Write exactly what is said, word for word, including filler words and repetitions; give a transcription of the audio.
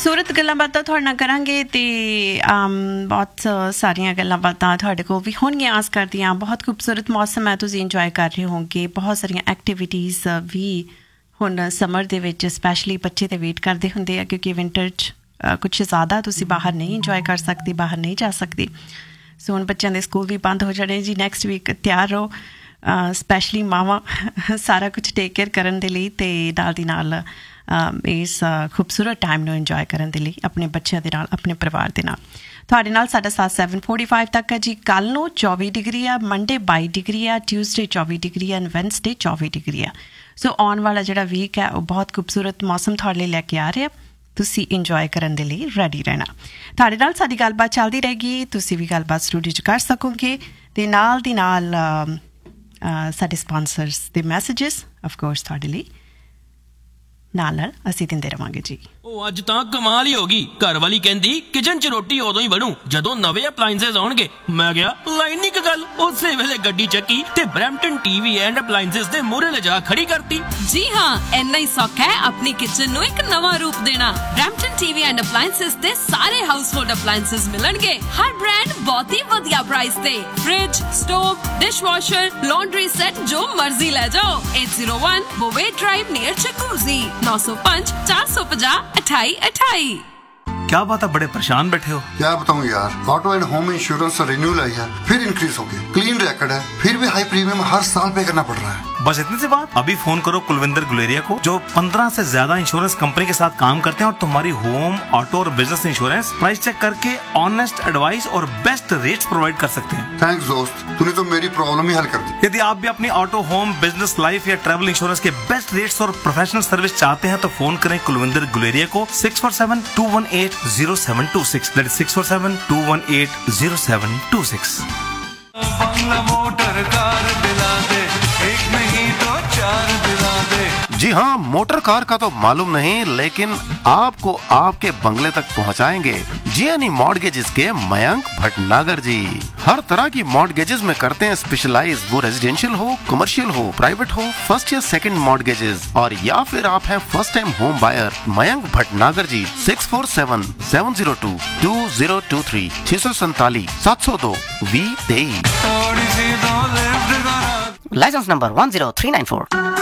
ਖੂਬਸੂਰਤ ਗੱਲਾਂ ਬਾਤਾਂ ਤੁਹਾਡੇ ਨਾਲ ਕਰਾਂਗੇ ਤੇ ਬਹੁਤ ਸਾਰੀਆਂ ਗੱਲਾਂ ਬਾਤਾਂ ਤੁਹਾਡੇ ਕੋਲ ਵੀ ਹੋਣਗੀਆਂ ਆਸ ਕਰਦੀ ਹਾਂ। ਬਹੁਤ ਖੂਬਸੂਰਤ ਮੌਸਮ ਹੈ, ਤੁਸੀਂ ਇੰਜੋਏ ਕਰ ਰਹੇ ਹੋਗੇ। ਬਹੁਤ ਸਾਰੀਆਂ ਐਕਟੀਵਿਟੀਜ਼ ਵੀ ਹੁਣ ਸਮਰ ਦੇ ਵਿੱਚ ਸਪੈਸ਼ਲੀ ਬੱਚੇ ਤੇ ਵੇਟ ਕਰਦੇ ਹੁੰਦੇ ਆ, ਕਿਉਂਕਿ ਵਿੰਟਰ 'ਚ ਕੁਛ ਜ਼ਿਆਦਾ ਤੁਸੀਂ ਬਾਹਰ ਨਹੀਂ ਇੰਜੋਏ ਕਰ ਸਕਦੇ, ਬਾਹਰ ਨਹੀਂ ਜਾ ਸਕਦੇ। ਸੋ ਹੁਣ ਬੱਚਿਆਂ ਦੇ ਸਕੂਲ ਵੀ ਬੰਦ ਹੋ ਜਾਣੇ ਜੀ। ਨੈਕਸਟ ਵੀਕ ਤਿਆਰ ਰਹੋ, ਸਪੈਸ਼ਲੀ ਮਾਵਾਂ ਸਾਰਾ ਕੁਛ ਟੇਕ ਕੇਅਰ ਕਰਨ ਦੇ ਲਈ ਅਤੇ ਨਾਲ ਦੀ ਨਾਲ ਇਸ ਖੂਬਸੂਰਤ ਟਾਈਮ ਨੂੰ ਇੰਜੋਏ ਕਰਨ ਦੇ ਲਈ ਆਪਣੇ ਬੱਚਿਆਂ ਦੇ ਨਾਲ, ਆਪਣੇ ਪਰਿਵਾਰ ਦੇ ਨਾਲ। ਤੁਹਾਡੇ ਨਾਲ ਸਾਡਾ ਸਾਥ ਸੈਵਨ ਫੋਰਟੀ ਫਾਈਵ ਤੱਕ ਹੈ ਜੀ। ਕੱਲ੍ਹ ਨੂੰ ਚੌਵੀ ਡਿਗਰੀ ਆ, ਮੰਡੇ ਬਾਈ ਡਿਗਰੀ ਆ, ਟਿਊਜ਼ਡੇ ਚੌਵੀ ਡਿਗਰੀ ਆ, ਵੈਨਸਡੇ ਚੌਵੀ ਡਿਗਰੀ ਆ। ਸੋ ਆਉਣ ਵਾਲਾ ਜਿਹੜਾ ਵੀਕ ਹੈ ਉਹ ਬਹੁਤ ਖੂਬਸੂਰਤ ਮੌਸਮ ਤੁਹਾਡੇ ਲਈ ਲੈ ਕੇ ਆ ਰਿਹਾ। ਤੁਸੀਂ ਇੰਜੋਏ ਕਰਨ ਦੇ ਲਈ ਰੈਡੀ ਰਹਿਣਾ। ਤੁਹਾਡੇ ਨਾਲ ਸਾਡੀ ਗੱਲਬਾਤ ਚੱਲਦੀ ਰਹੇਗੀ, ਤੁਸੀਂ ਵੀ ਗੱਲਬਾਤ ਸਟੂਡੀਓ 'ਚ ਕਰ ਸਕੋਗੇ ਅਤੇ ਨਾਲ ਦੀ ਨਾਲ ਸਾਡੇ ਸਪਾਂਸਰਸ ਦੇ ਮੈਸੇਜਿਸ ਅਫਕੋਰਸ ਤੁਹਾਡੇ ਲਈ ਨਾਲ ਨਾਲ ਅਸੀਂ ਦਿੰਦੇ ਰਵਾਂਗੇ ਜੀ। ਉਹ ਅੱਜ ਤਾਂ ਕਮਾਲ ਹੀ ਹੋ ਗਈ। ਘਰ ਵਾਲੀ ਕਹਿੰਦੀ ਕਿਚਨ 'ਚ ਰੋਟੀ ਉਦੋਂ ਹੀ ਬਣੂ ਜਦੋਂ ਨਵੇਂ ਅਪਲਾਈਐਂਸਸ ਆਉਣਗੇ। ਮੈਂ ਕਿਹਾ ਲਾਈਨ ਨਹੀਂ ਗੱਲ, ਉਸੇ ਵੇਲੇ ਗੱਡੀ ਚੱਕੀ ਤੇ ਬਰੈਂਪਟਨ ਟੀਵੀ ਐਂਡ ਅਪਲਾਈਐਂਸਸ ਦੇ ਮੂਹਰੇ ਲਿਜਾ ਖੜੀ ਕਰਤੀ। ਜੀ ਹਾਂ, ਇੰਨਾ ਹੀ ਸੌਖਾ ਹੈ ਆਪਣੀ ਕਿਚਨ ਨੂੰ ਇੱਕ ਨਵਾਂ ਰੂਪ ਦੇਣਾ। ਬਰੈਂਪਟਨ ਟੀਵੀ ਐਂਡ ਅਪਲਾਈਐਂਸਸ ਦੇ ਸਾਰੇ ਹਾਊਸਹੋਲਡ ਅਪਲਾਈਐਂਸਸ ਮਿਲਣਗੇ, ਹਰ ਬ੍ਰਾਂਡ ਬਹੁਤ ਹੀ ਵਧੀਆ ਪ੍ਰਾਈਸ ਤੇ। Fridge, stove, dishwasher, laundry set, ਜੋ ਮਰਜ਼ੀ ਲੈ ਜਾਓ। eight zero one Bowait Drive near Jacuzzi, nine zero five four five zero अठाई अठाई। क्या बात है, बड़े परेशान बैठे हो? क्या बताऊं यार, auto and home insurance renewal आई है, फिर इंक्रीज हो गई। क्लीन रिकॉर्ड है, फिर भी हाई प्रीमियम हर साल पे करना पड़ रहा है। बस इतनी सी बात? अभी फोन करो कुलविंदर गुलेरिया को, जो पंद्रह से ज्यादा इंश्योरेंस कंपनी के साथ काम करते हैं और तुम्हारी होम, ऑटो और बिजनेस इंश्योरेंस प्राइस चेक करके ऑनेस्ट एडवाइस और बेस्ट रेट्स प्रोवाइड कर सकते हैं। थैंक्स दोस्त, तूने तो मेरी प्रॉब्लम ही हल कर दी। यदि आप भी अपनी ऑटो, होम, बिजनेस, लाइफ या ट्रैवल इंश्योरेंस के बेस्ट रेट्स और प्रोफेशनल सर्विस चाहते हैं तो फोन करें कुलविंदर गुलेरिया को six four seven to one eight zero seven to six. That is six four seven to one eight zero seven to six. Bangla motor car दिला दे, एक नहीं तो चार दिला दे। जी हाँ, मोटर कार का तो मालूम नहीं, लेकिन आपको आपके बंगले तक पहुँचाएंगे जियानी मॉर्टगेजेस के मयंक भटनागर जी। हर तरह की मॉर्टगेजेस में करते हैं स्पेशलाइज, वो रेजिडेंशियल हो, कमर्शियल हो, प्राइवेट हो, फर्स्ट या सेकंड मॉर्टगेजेस, और या फिर आप हैं first time home buyer. Mayank Bhatnagar ji six four seven seven zero to to zero to three छह सौ सैतालीस सात सौ दो वी तेईस। थोड़ी सी दो लिफ्ट करा। Licence number one zero three nine four.